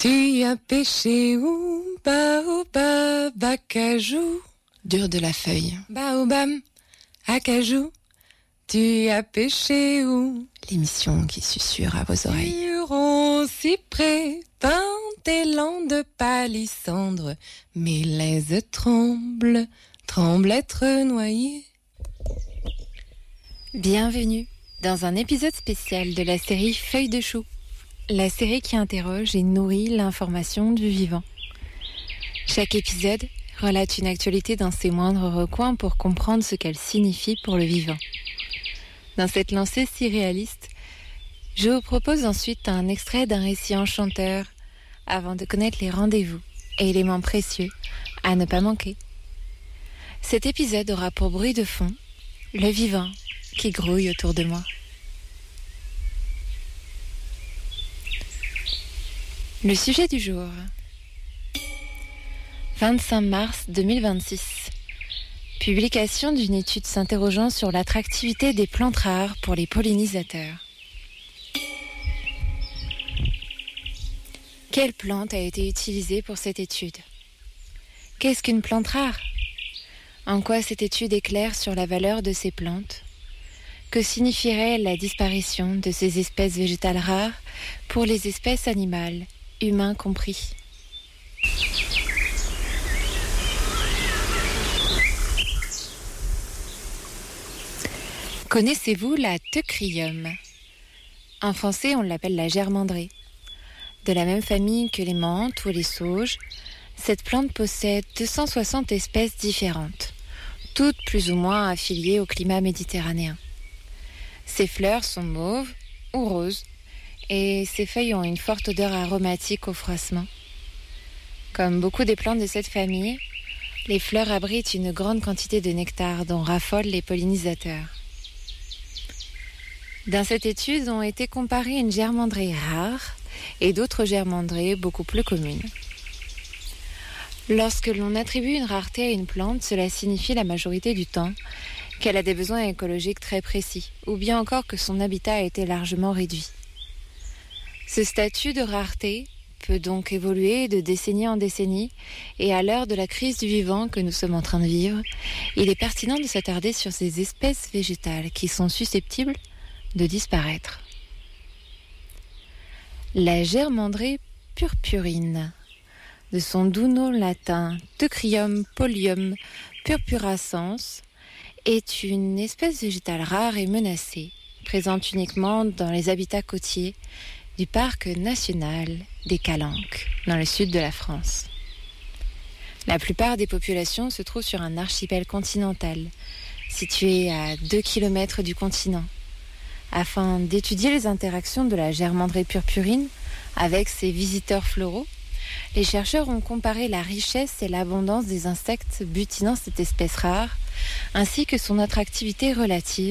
Tu as pêché où? Baobab, acajou. Dur de la feuille. Baobab, acajou. Tu as pêché où? L'émission qui susurre à vos oreilles. Huron, cyprès, pin, élan de palissandre. Mes laises tremblent, tremblent être noyées. Bienvenue dans un épisode spécial de la série Feuilles de chou. La série qui interroge et nourrit l'information du vivant. Chaque épisode relate une actualité dans ses moindres recoins pour comprendre ce qu'elle signifie pour le vivant. Dans cette lancée si réaliste, je vous propose ensuite un extrait d'un récit enchanteur avant de connaître les rendez-vous et éléments précieux à ne pas manquer. Cet épisode aura pour bruit de fond le vivant qui grouille autour de moi. Le sujet du jour. 25 mars 2026. Publication d'une étude s'interrogeant sur l'attractivité des plantes rares pour les pollinisateurs. Quelle plante a été utilisée pour cette étude? Qu'est-ce qu'une plante rare? En quoi cette étude éclaire sur la valeur de ces plantes? Que signifierait la disparition de ces espèces végétales rares pour les espèces animales, humains compris? Connaissez-vous la Teucrium? En français, on l'appelle la germandrée. De la même famille que les menthes ou les sauges, cette plante possède 260 espèces différentes, toutes plus ou moins affiliées au climat méditerranéen. Ses fleurs sont mauves ou roses et ses feuilles ont une forte odeur aromatique au froissement. Comme beaucoup des plantes de cette famille, les fleurs abritent une grande quantité de nectar dont raffolent les pollinisateurs. Dans cette étude ont été comparées une germandrée rare et d'autres germandrées beaucoup plus communes. Lorsque l'on attribue une rareté à une plante, cela signifie la majorité du temps qu'elle a des besoins écologiques très précis, ou bien encore que son habitat a été largement réduit. Ce statut de rareté peut donc évoluer de décennie en décennie, et à l'heure de la crise du vivant que nous sommes en train de vivre, il est pertinent de s'attarder sur ces espèces végétales qui sont susceptibles de disparaître. La germandrée purpurine, de son doux nom latin Teucrium pollium purpurascens, est une espèce végétale rare et menacée, présente uniquement dans les habitats côtiers du parc national des Calanques, dans le sud de la France. La plupart des populations se trouvent sur un archipel continental, situé à 2 km du continent. Afin d'étudier les interactions de la germandrée purpurine avec ses visiteurs floraux, les chercheurs ont comparé la richesse et l'abondance des insectes butinant cette espèce rare, ainsi que son attractivité relative